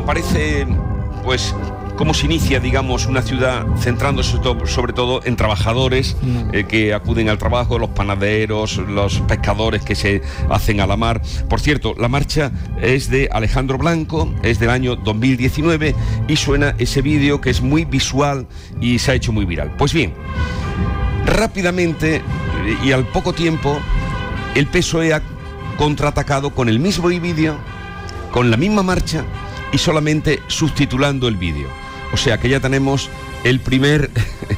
aparece, pues, cómo se inicia, digamos, una ciudad centrándose sobre todo en trabajadores que acuden al trabajo, los panaderos, los pescadores que se hacen a la mar. Por cierto, la marcha es de Alejandro Blanco, es del año 2019 y suena ese vídeo que es muy visual y se ha hecho muy viral. Pues bien, rápidamente y al poco tiempo, el PSOE ha contraatacado con el mismo vídeo, con la misma marcha y solamente subtitulando el vídeo. O sea que ya tenemos el primer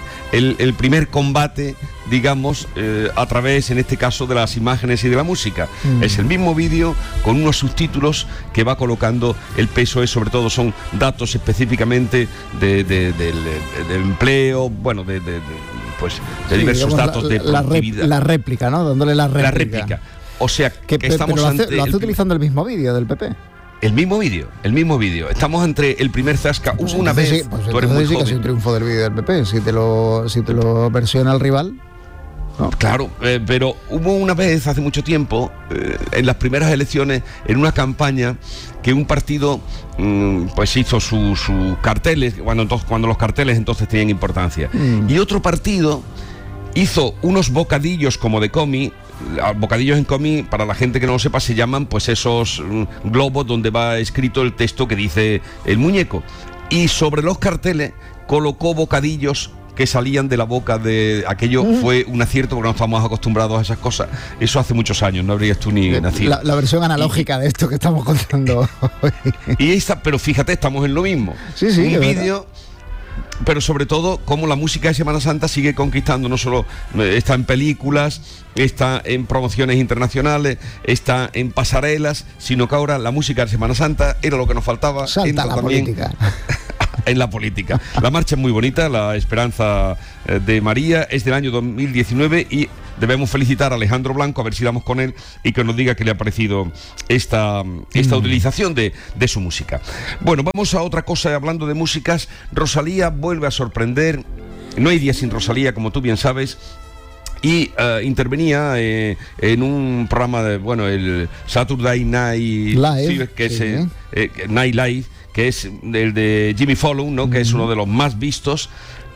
combate, digamos, a través, en este caso, de las imágenes y de la música. Es el mismo vídeo con unos subtítulos que va colocando el PSOE, sobre todo son datos específicamente del empleo, bueno, de diversos datos de productividad. La réplica, ¿no? Dándole la réplica. La réplica. O sea, que estamos ante... Lo hace utilizando el mismo vídeo del PP. El mismo vídeo. Estamos entre el primer zasca. Hubo una vez. Sí, pues tú eres muy joven. Que es un triunfo del vídeo del PP. Si te lo versiona el rival. ¿No? Claro, pero hubo una vez, hace mucho tiempo, en las primeras elecciones, en una campaña, que un partido pues hizo sus carteles, cuando los carteles entonces tenían importancia. Y otro partido hizo unos bocadillos como de cómic. Bocadillos en cómic, para la gente que no lo sepa, se llaman pues esos globos donde va escrito el texto que dice el muñeco. Y sobre los carteles colocó bocadillos que salían de la boca de... Aquello fue un acierto porque no estamos acostumbrados a esas cosas. Eso hace muchos años, no habrías tú ni nacido. La versión analógica de esto que estamos contando hoy. Pero fíjate, estamos en lo mismo. Sí, un vídeo... Pero sobre todo, cómo la música de Semana Santa sigue conquistando, no solo está en películas, está en promociones internacionales, está en pasarelas, sino que ahora la música de Semana Santa era lo que nos faltaba. Salta la política. En la política. La marcha es muy bonita, la Esperanza de María, es del año 2019 y debemos felicitar a Alejandro Blanco, a ver si damos con él y que nos diga qué le ha parecido esta utilización de su música. Bueno, vamos a otra cosa, hablando de músicas. Rosalía vuelve a sorprender. No hay día sin Rosalía, como tú bien sabes. Y intervenía en un programa de, el Saturday Night Live, que es Night Live, que es el de Jimmy Fallon, ¿no? Que es uno de los más vistos.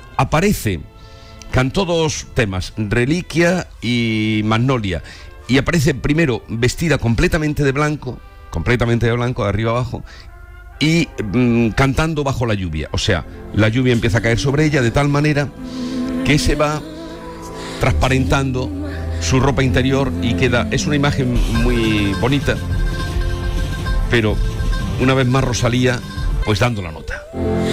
Cantó dos temas, Reliquia y Magnolia, y aparece primero vestida completamente de blanco, de arriba abajo, y cantando bajo la lluvia. O sea, la lluvia empieza a caer sobre ella de tal manera que se va transparentando su ropa interior y es una imagen muy bonita, pero una vez más Rosalía pues dando la nota.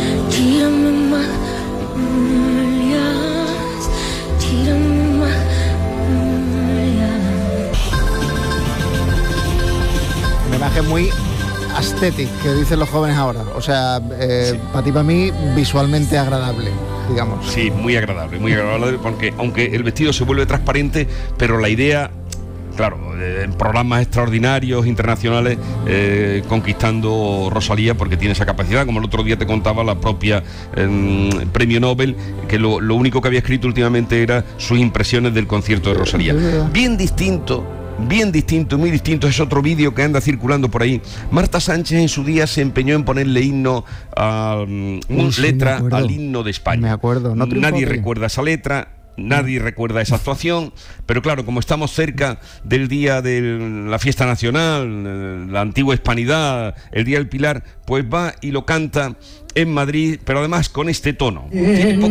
Una imagen muy aesthetic, que dicen los jóvenes ahora. O sea, para ti, para mí, visualmente agradable, digamos. Sí, muy agradable, porque aunque el vestido se vuelve transparente, pero la idea, claro, en programas extraordinarios, internacionales, conquistando Rosalía, porque tiene esa capacidad, como el otro día te contaba la propia premio Nobel, que lo único que había escrito últimamente era sus impresiones del concierto de Rosalía. Muy distinto, es otro vídeo que anda circulando por ahí. Marta Sánchez en su día se empeñó en ponerle himno letra al himno de España. Me acuerdo. Nadie recuerda esa letra. Nadie recuerda esa actuación, pero claro, como estamos cerca del día de la fiesta nacional, la antigua hispanidad, el Día del Pilar, pues va y lo canta en Madrid, pero además con este tono.